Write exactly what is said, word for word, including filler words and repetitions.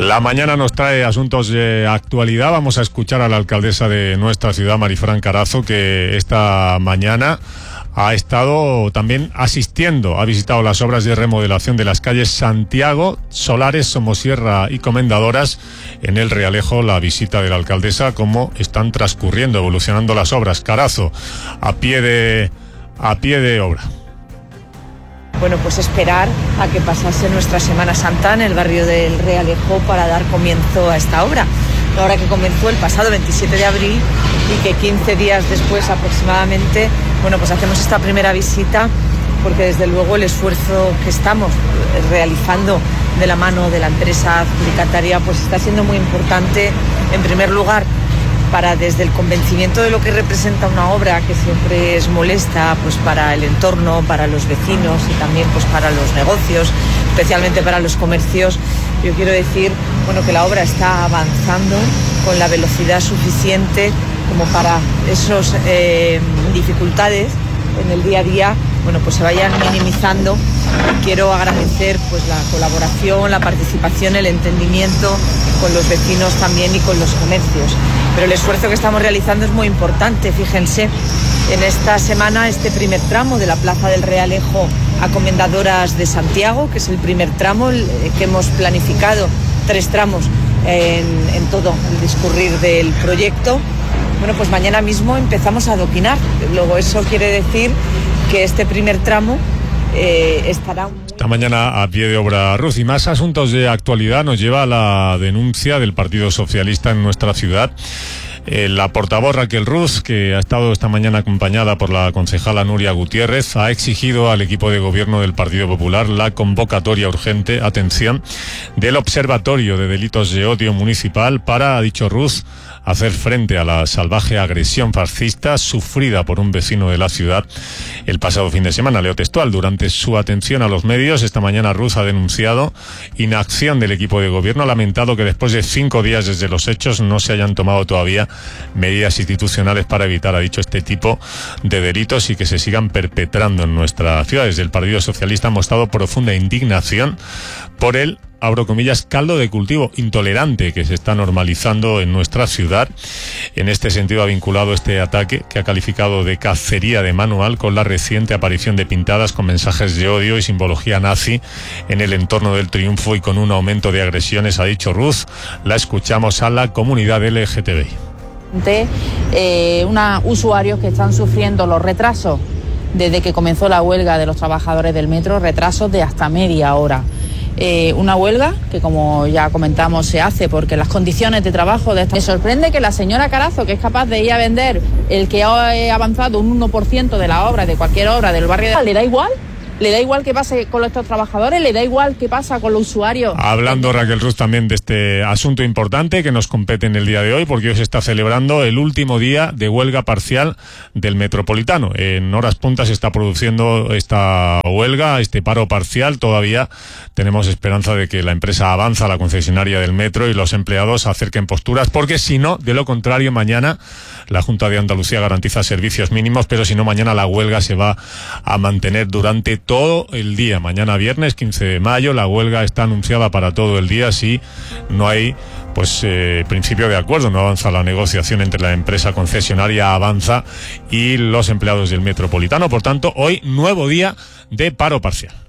La mañana nos trae asuntos de actualidad. Vamos a escuchar a la alcaldesa de nuestra ciudad, Marifran Carazo, que esta mañana ha estado también asistiendo, ha visitado las obras de remodelación de las calles Santiago, Solares, Somosierra y Comendadoras. En el Realejo, la visita de la alcaldesa, cómo están transcurriendo, evolucionando las obras. Carazo, a pie de, a pie de obra. Bueno, pues esperar a que pasase nuestra Semana Santa en el barrio del Realejo para dar comienzo a esta obra. La obra que comenzó el pasado veintisiete de abril y que quince días después aproximadamente, bueno, pues hacemos esta primera visita porque desde luego el esfuerzo que estamos realizando de la mano de la empresa adjudicataria pues está siendo muy importante, en primer lugar, para desde el convencimiento de lo que representa una obra que siempre es molesta pues para el entorno, para los vecinos y también pues para los negocios, especialmente para los comercios. Yo quiero decir, bueno, que la obra está avanzando con la velocidad suficiente como para esas eh, dificultades en el día a día, bueno, pues se vayan minimizando. Quiero agradecer pues la colaboración, la participación, el entendimiento con los vecinos también y con los comercios. Pero el esfuerzo que estamos realizando es muy importante. Fíjense, en esta semana este primer tramo de la Plaza del Realejo a Comendadoras de Santiago, que es el primer tramo el, que hemos planificado, tres tramos en, en todo el discurrir del proyecto. Bueno, pues mañana mismo empezamos a adoquinar. Luego eso quiere decir que este primer tramo eh, estará... Esta mañana a pie de obra, Ruth. Y más asuntos de actualidad nos lleva a la denuncia del Partido Socialista en nuestra ciudad. Eh, la portavoz Raquel Ruz, que ha estado esta mañana acompañada por la concejala Nuria Gutiérrez, ha exigido al equipo de gobierno del Partido Popular la convocatoria urgente, atención, del Observatorio de Delitos de Odio Municipal para, ha dicho Ruz, hacer frente a la salvaje agresión fascista sufrida por un vecino de la ciudad el pasado fin de semana. Leo textual: durante su atención a los medios, esta mañana Ruz ha denunciado inacción del equipo de gobierno, ha lamentado que después de cinco días desde los hechos no se hayan tomado todavía medidas institucionales para evitar, ha dicho, este tipo de delitos y que se sigan perpetrando en nuestra ciudad. Desde el Partido Socialista ha mostrado profunda indignación por el, abro comillas, caldo de cultivo intolerante que se está normalizando en nuestra ciudad. En este sentido ha vinculado este ataque, que ha calificado de cacería de manual, con la reciente aparición de pintadas con mensajes de odio y simbología nazi en el entorno del Triunfo y con un aumento de agresiones, ha dicho Ruth. La escuchamos a la comunidad L G T B I. De eh, unos usuarios que están sufriendo los retrasos desde que comenzó la huelga de los trabajadores del metro, retrasos de hasta media hora. Eh, una huelga que, como ya comentamos, se hace porque las condiciones de trabajo de esta... Me sorprende que la señora Carazo, que es capaz de ir a vender el que ha avanzado un uno por ciento de la obra, de cualquier obra del barrio de... ¿Le da igual? ¿Le da igual qué pase con estos trabajadores? ¿Le da igual qué pasa con los usuarios? Hablando, Raquel Ruz, también de este asunto importante que nos compete en el día de hoy, porque hoy se está celebrando el último día de huelga parcial del Metropolitano. En horas puntas se está produciendo esta huelga, este paro parcial. Todavía tenemos esperanza de que la empresa Avanza, la concesionaria del metro, y los empleados acerquen posturas, porque si no, de lo contrario, mañana la Junta de Andalucía garantiza servicios mínimos, pero si no, mañana la huelga se va a mantener durante todo el día. Mañana viernes quince de mayo la huelga está anunciada para todo el día si no hay pues eh, principio de acuerdo, no avanza la negociación entre la empresa concesionaria Avanza y los empleados del Metropolitano. Por tanto, hoy nuevo día de paro parcial.